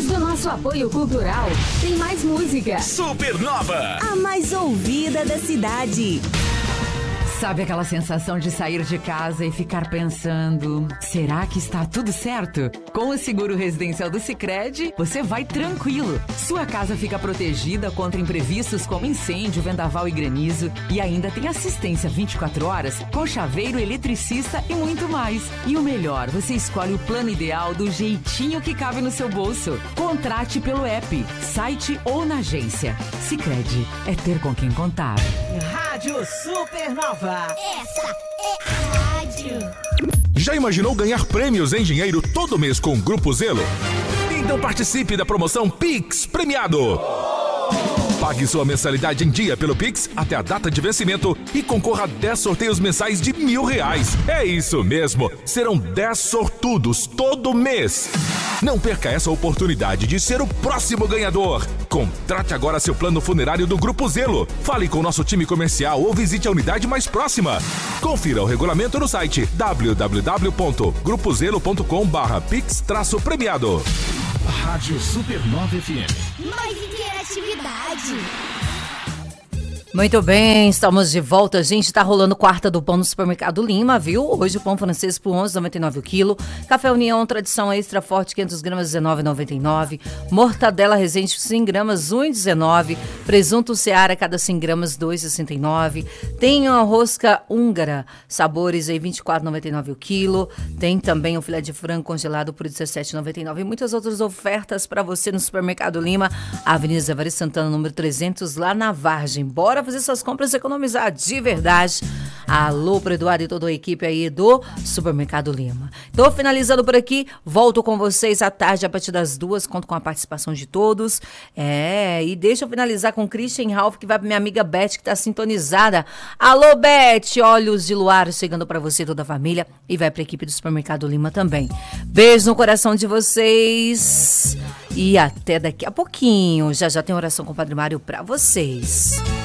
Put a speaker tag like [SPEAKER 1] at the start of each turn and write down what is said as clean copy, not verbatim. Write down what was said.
[SPEAKER 1] Depois do nosso apoio cultural, tem mais música.
[SPEAKER 2] Supernova,
[SPEAKER 3] a mais ouvida da cidade.
[SPEAKER 4] Sabe aquela sensação de sair de casa e ficar pensando, será que está tudo certo? Com o seguro residencial do Sicredi, você vai tranquilo. Sua casa fica protegida contra imprevistos como incêndio, vendaval e granizo. E ainda tem assistência 24 horas, com chaveiro, eletricista e muito mais. E o melhor, você escolhe o plano ideal do jeitinho que cabe no seu bolso. Contrate pelo app, site ou na agência. Sicredi, é ter com quem contar.
[SPEAKER 5] Rádio Supernova.
[SPEAKER 6] Essa é a rádio.
[SPEAKER 2] Já imaginou ganhar prêmios em dinheiro todo mês com o Grupo Zelo? Então participe da promoção Pix Premiado. Pague sua mensalidade em dia pelo Pix até a data de vencimento e concorra a 10 sorteios mensais de R$1.000. É isso mesmo, serão 10 sortudos todo mês. Não perca essa oportunidade de ser o próximo ganhador. Contrate agora seu plano funerário do Grupo Zelo. Fale com o nosso time comercial ou visite a unidade mais próxima. Confira o regulamento no site www.grupozelo.com/pix-premiado.
[SPEAKER 7] Rádio Supernova FM.
[SPEAKER 6] Mais interatividade.
[SPEAKER 8] Muito bem, estamos de volta, gente. Tá rolando quarta do pão no Supermercado Lima, viu? Hoje o pão francês por R$11,99 o quilo. Café União, tradição extra forte, 500 gramas, R$19,99. Mortadela Resende, 100 gramas, R$1,19. Presunto Seara, cada 100 gramas, R$2,69. Tem a rosca húngara, sabores aí, R$24,99 o quilo. Tem também o filé de frango congelado por R$17,99. E muitas outras ofertas para você no Supermercado Lima, Avenida Zé Vares Santana, número 300, lá na Vargem. Bora fazer suas compras e economizar de verdade. Alô pro Eduardo e toda a equipe aí do Supermercado Lima. Tô finalizando por aqui, volto com vocês à tarde a partir das 2, conto com a participação de todos. E deixa eu finalizar com o Christian Ralph, que vai pra minha amiga Beth, que tá sintonizada. Alô, Beth, olhos de luar chegando pra você e toda a família, e vai pra equipe do Supermercado Lima também. Beijo no coração de vocês e até daqui a pouquinho. Já tem oração com o Padre Mário pra vocês.